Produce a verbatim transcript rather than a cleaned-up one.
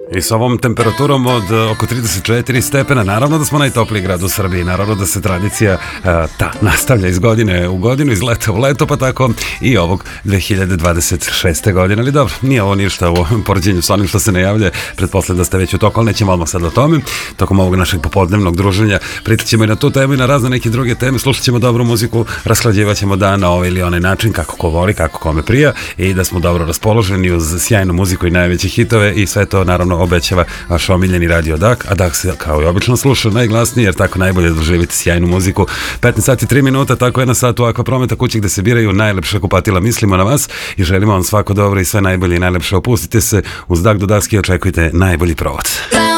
I s ovom temperaturom od oko trideset četiri stepena, naravno da smo najtopliji grad u Srbiji, naravno da se tradicija a, ta nastavlja iz godine u godinu, iz leta u leto, pa tako i ovog dve hiljade dvadeset šeste. godine, ali dobro, nije ovo ništa u poređenju s onim što se najavlja, pretpostavljam da ste već u toku, ali nećemo odmah sad o tome. Tokom ovog našeg popodnevnog druženja pričat ćemo i na tu temu i na razne neke druge teme, slušat ćemo dobru muziku, rasklađivat ćemo dan na ovaj ili onaj način, kako ko voli, kako kome prija, i da smo dobro raspoloženi uz sjajnu muziku i najveće hitove, i sve to naravno obećava vaš omiljeni Radio Dak, a Dak se kao i obično sluša najglasnije, jer tako najbolje doživite sjajnu muziku. petnaest sati tri minuta, tako je na satu Aqua Prometa, kući gde se biraju najlepša kupatila. Mislimo na vas i želimo vam svako dobro i sve najbolje i najlepše. Opustite se uz Dak do daske i očekujte najbolji provod.